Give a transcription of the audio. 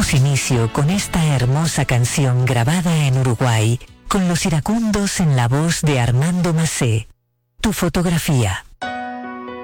Damos inicio con esta hermosa canción grabada en Uruguay, con los iracundos en la voz de Armando Macé. Tu fotografía.